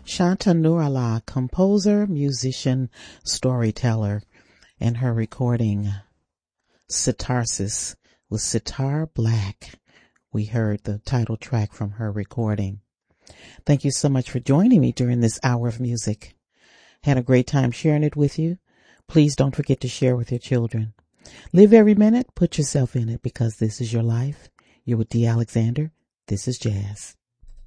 Shanta Nurallah, composer, musician, storyteller, and her recording Sitarsis with Sitar Black. We heard the title track from her recording. Thank you so much for joining me during this hour of music. Had a great time sharing it with you. Please don't forget to share with your children. Live every minute, put yourself in it, because this is your life. You're with D. Alexander. This is Jazz.